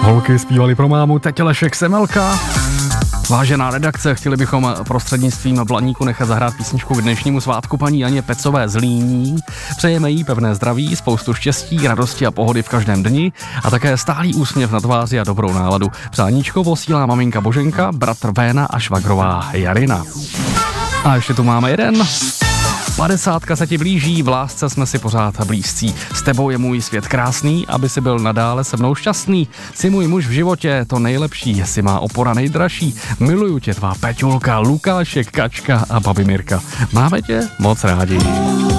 Holky zpívali pro mámu, teď Lešek Semelka. Vážená redakce, chtěli bychom prostřednictvím Blaníku nechat zahrát písničku k dnešnímu svátku paní Janě Pecové z Líní. Přejeme jí pevné zdraví, spoustu štěstí, radosti a pohody v každém dni a také stálý úsměv na tváři a dobrou náladu. Přáníčko posílá maminka Boženka, bratr Véna a švagrová Jarina. A ještě tu máme jeden. 50 se ti blíží, v lásce jsme si pořád blízcí. S tebou je můj svět krásný, aby si byl nadále se mnou šťastný. Jsi můj muž v životě, to nejlepší, jsi má opora nejdražší. Miluju tě, tvá Peťulka, Lukášek, Kačka a babi Mirka. Máme tě moc rádi.